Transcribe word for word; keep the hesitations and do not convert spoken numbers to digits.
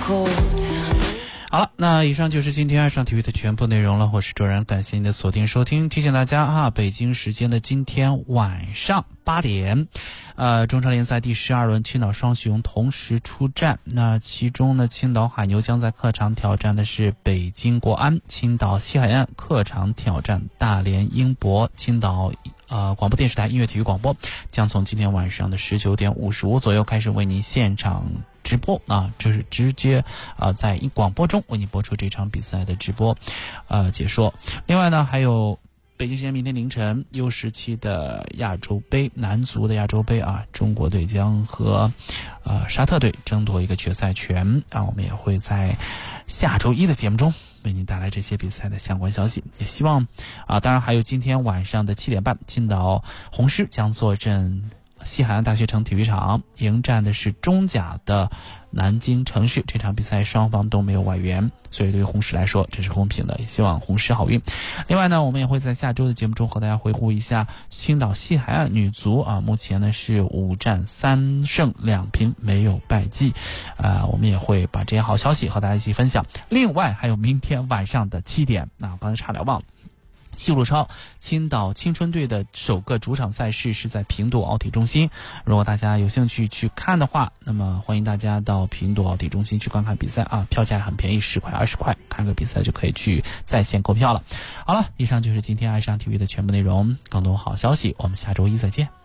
好了，那以上就是今天爱上体育的全部内容了。我是卓然，感谢您的锁定收听。提醒大家啊，北京时间的今天晚上八点，呃，中超联赛第十二轮，青岛双雄同时出战。那其中呢，青岛海牛将在客场挑战的是北京国安，青岛西海岸客场挑战大连英博。青岛呃广播电视台音乐体育广播将从今天晚上的十九点五十五左右开始为您现场直播啊，这是直接啊在广播中为你播出这场比赛的直播呃解说。另外呢，还有北京时间明天凌晨 U 十七 的亚洲杯男足的亚洲杯啊，中国队将和呃沙特队争夺一个决赛权啊，我们也会在下周一的节目中为您带来这些比赛的相关消息。也希望啊，当然还有今天晚上的七点半，青岛红狮将坐镇西海岸大学城体育场，迎战的是中甲的南京城市。这场比赛双方都没有外援，所以对于红狮来说这是公平的，也希望红狮好运。另外呢，我们也会在下周的节目中和大家回顾一下青岛西海岸女足啊，目前呢是五战三胜两平，没有败绩啊，我们也会把这些好消息和大家一起分享。另外还有明天晚上的七点，那我刚才差点忘了，西路超青岛青春队的首个主场赛事是在平度奥体中心，如果大家有兴趣去看的话，那么欢迎大家到平度奥体中心去观看比赛啊，票价很便宜，十块二十块，看个比赛就可以去在线购票了。好了，以上就是今天爱上体育的全部内容，更多好消息我们下周一再见。